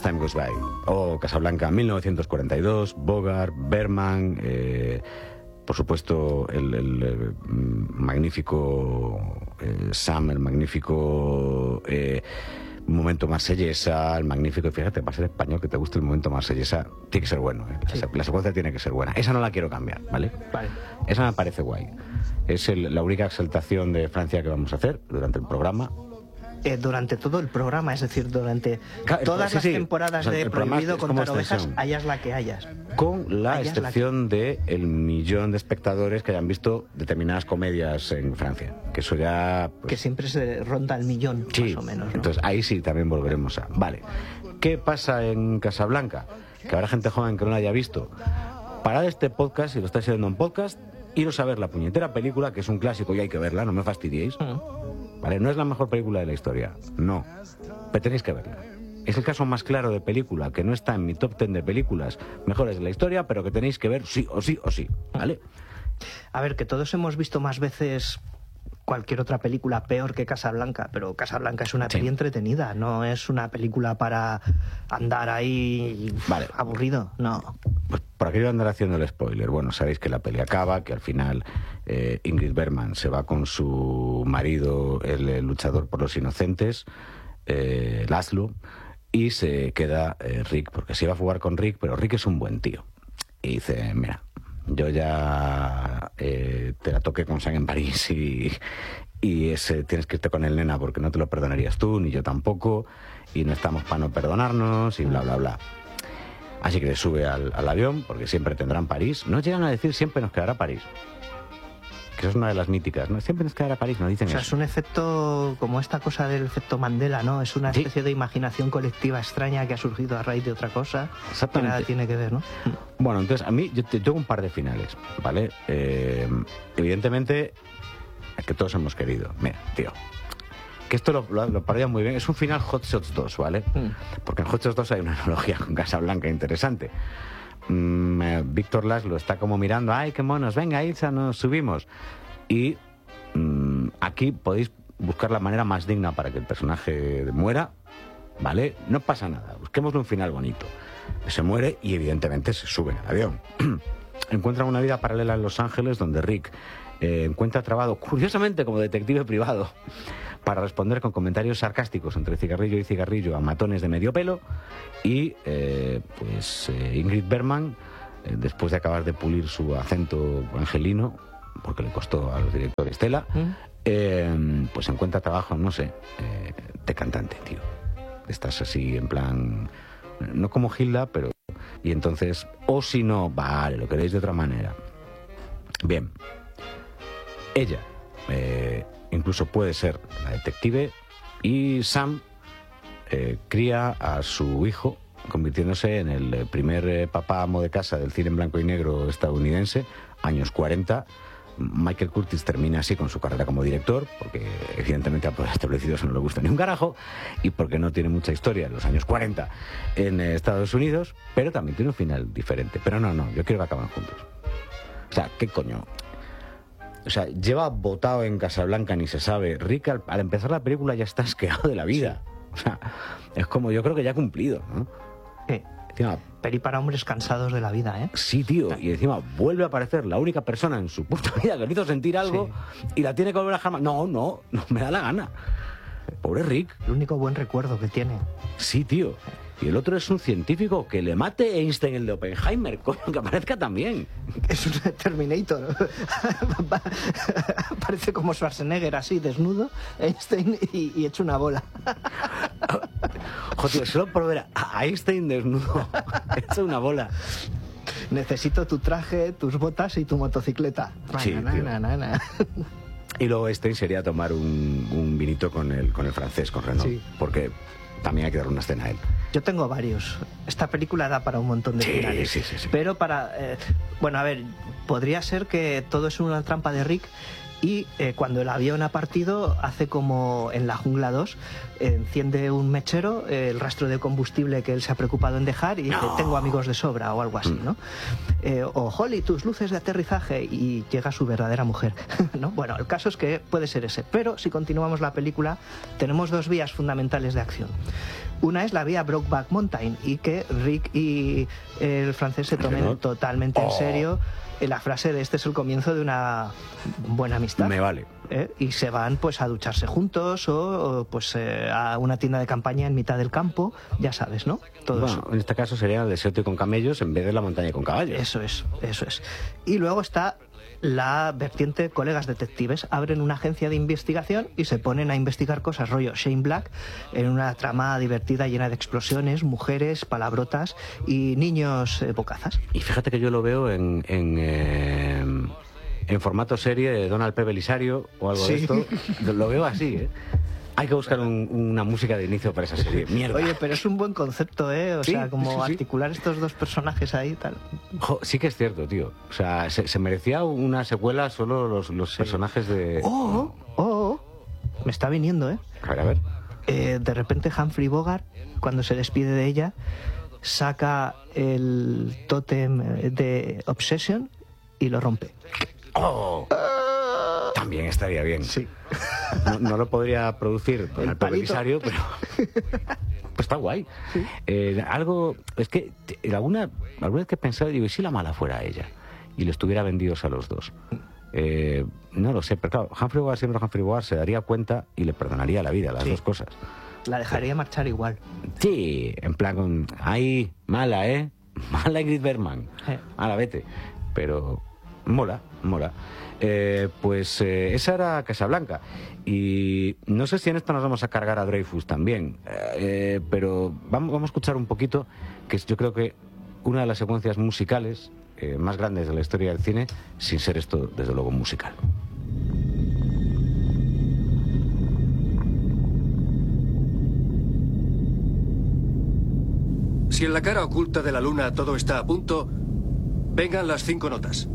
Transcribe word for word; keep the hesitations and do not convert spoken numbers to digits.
Time Goes By. O Casablanca, mil novecientos cuarenta y dos, Bogart, Berman, eh, por supuesto el, el, el magnífico eh, Sam, el magnífico eh, Momento Marsellesa, el magnífico, fíjate, para ser español que te guste el Momento Marsellesa, tiene que ser bueno, ¿eh? Sí. la, la secuencia tiene que ser buena. Esa no la quiero cambiar, ¿vale? Vale. Esa me parece guay. Es el, la única exaltación de Francia que vamos a hacer durante el programa. Eh, durante todo el programa, es decir, durante Ca- todas sí, las sí. temporadas O sea, de el programa Prohibido es como contar ovejas, extensión. hayas la que hayas. Con la Hayas la excepción de el millón de espectadores que hayan visto determinadas comedias en Francia. Que eso ya... pues, Que siempre se ronda el millón, sí, más o menos, ¿no? entonces ahí sí también volveremos a... Vale. ¿Qué pasa en Casablanca? Que habrá gente joven que no la haya visto. Parad este podcast, si lo estáis viendo en podcast, iros a ver la puñetera película, que es un clásico y hay que verla, no me fastidiéis. Mm. ¿Vale? No es la mejor película de la historia, no. Pero tenéis que verla. Es el caso más claro de película, que no está en mi top ten de películas mejores de la historia, pero que tenéis que ver sí o sí o sí, ¿vale? A ver, que todos hemos visto más veces cualquier otra película peor que Casablanca, pero Casablanca es una Sí. peli entretenida, no es una película para andar ahí Vale. aburrido, no. Pues por aquí voy a andar haciendo el spoiler. Bueno, sabéis que la peli acaba, que al final eh, Ingrid Bergman se va con su marido, el, el luchador por los inocentes, eh, Laszlo, y se queda eh, Rick, porque se iba a jugar con Rick, pero Rick es un buen tío. Y dice, mira, yo ya eh, te la toqué con Sang en París y, y ese, tienes que irte con el nena porque no te lo perdonarías tú, ni yo tampoco, y no estamos para no perdonarnos y bla, bla, bla. Así que le sube al, al avión, porque siempre tendrán París. No llegan a decir siempre nos quedará París. Que eso es una de las míticas, ¿no? Siempre nos quedará París, no dicen O sea, eso. es un efecto como esta cosa del efecto Mandela, ¿no? Es una Sí. especie de imaginación colectiva extraña que ha surgido a raíz de otra cosa que Exactamente. nada tiene que ver, ¿no? Bueno, entonces a mí yo te- tengo un par de finales, ¿vale? Eh, evidentemente, es que todos hemos querido. Mira, tío, que esto lo, lo, lo parodia muy bien. Es un final Hot Shots dos, ¿vale? Mm. Porque en Hot Shots dos hay una analogía con Casablanca interesante. Mm, eh, Víctor Laszlo está como mirando, ¡ay, qué monos! Venga, Ilsa, nos subimos. Y mm, aquí podéis buscar la manera más digna para que el personaje muera, ¿vale? No pasa nada, busquemos un final bonito. Se muere y evidentemente se sube al avión. Encuentran una vida paralela en Los Ángeles donde Rick eh, encuentra trabajo, curiosamente como detective privado, para responder con comentarios sarcásticos entre cigarrillo y cigarrillo a matones de medio pelo. Y eh, pues eh, Ingrid Bergman, eh, después de acabar de pulir su acento angelino, porque le costó a los directores tela, ¿Mm? eh, pues encuentra trabajo, no sé, eh, de cantante, tío. Estás así en plan, no como Hilda, pero... Y entonces, o si no, vale, lo queréis de otra manera. Bien. Ella, eh, incluso puede ser la detective, y Sam eh, cría a su hijo, convirtiéndose en el primer eh, papá amo de casa del cine en blanco y negro estadounidense, años cuarenta. Michael Curtis termina así con su carrera como director, porque evidentemente a poder establecido eso no le gusta ni un carajo, y porque no tiene mucha historia en los años cuarenta en eh, Estados Unidos, pero también tiene un final diferente. Pero no, no, yo quiero que acaben juntos. O sea, ¿qué coño? O sea, lleva botado en Casablanca, ni se sabe. Rick, al, al empezar la película ya está asqueado de la vida. O sea, es como, yo creo que ya ha cumplido, ¿no? Sí. Encima, Peli para hombres cansados de la vida, ¿eh? sí, tío, y encima vuelve a aparecer la única persona en su puta vida que le hizo sentir algo, Sí. y la tiene que volver a dejar. No, no, no me da la gana. Pobre Rick. El único buen recuerdo que tiene. Sí, tío. Y el otro es un científico que le mate Einstein, el de Oppenheimer, coño, que aparezca también. Es un Terminator. Parece como Schwarzenegger, así, desnudo, Einstein y, y hecho una bola. Joder, solo por ver a Einstein desnudo, hecho una bola. Necesito tu traje, tus botas y tu motocicleta. Sí, Na, tío. na, na, na. Y luego Einstein sería tomar un, un vinito con el, con el francés, con Renault, Sí. porque también hay que dar una escena a él. Yo tengo varios. Esta película da para un montón de Sí, finales. sí, sí, sí. Pero para... eh, bueno, a ver, podría ser que todo es una trampa de Rick y eh, cuando el avión ha partido hace como en La Jungla dos, eh, enciende un mechero, eh, el rastro de combustible que él se ha preocupado en dejar y dice, No. tengo amigos de sobra o algo así, ¿no? Eh, o Holly, tus luces de aterrizaje, y llega su verdadera mujer, ¿no? Bueno, el caso es que puede ser ese, pero si continuamos la película tenemos dos vías fundamentales de acción. Una es la vía Brokeback Mountain, y que Rick y el francés se tomen ¿No? totalmente en Oh. serio la frase de este es el comienzo de una buena amistad. Me vale. ¿Eh? Y se van pues a ducharse juntos o, o, pues eh, a una tienda de campaña en mitad del campo, ya sabes, ¿no? Todo Bueno, eso. en este caso sería el desierto con camellos en vez de la montaña con caballos. Eso es, eso es. Y luego está la vertiente colegas detectives. Abren una agencia de investigación y se ponen a investigar cosas rollo Shane Black en una trama divertida llena de explosiones, mujeres, palabrotas y niños eh, bocazas. Y fíjate que yo lo veo en, en, eh, en formato serie de Donald P. Belisario o algo Sí. de esto. Lo veo así, ¿eh? Hay que buscar un- una música de inicio para esa serie. Mierda. Oye, pero es un buen concepto, ¿eh? O Sí, sea, como sí, sí. articular estos dos personajes ahí y tal. Jo, sí que es cierto, tío. O sea, se, se merecía una secuela solo los, los personajes de... ¡Oh! ¡Oh! oh. Me está viniendo, ¿eh? A ver, a ver. Eh, de repente Humphrey Bogart, cuando se despide de ella, saca el tótem de Obsession y lo rompe. ¡Oh! También estaría bien. Sí. No, no lo podría producir con El el palito. Belisario, pero... Pues está guay. Eh, algo... Es que te- alguna, alguna vez que he pensado, digo, ¿y si la mala fuera ella? Y le estuviera vendidos a los dos. Eh, no lo sé, pero claro, Humphrey Bogart, siempre Humphrey Bogart, se daría cuenta y le perdonaría la vida, las Sí. dos cosas. La dejaría marchar igual. Sí, en plan con... Ay, mala, ¿eh? Mala Ingrid Bergman. Eh. Mala, vete. Pero mola, mola. Eh, pues eh, esa era Casablanca. Y no sé si en esto nos vamos a cargar a Dreyfus también. Eh, pero vamos, vamos a escuchar un poquito, que es, yo creo que una de las secuencias musicales eh, más grandes de la historia del cine, sin ser esto, desde luego, musical. Si en la cara oculta de la luna todo está a punto, vengan las cinco notas.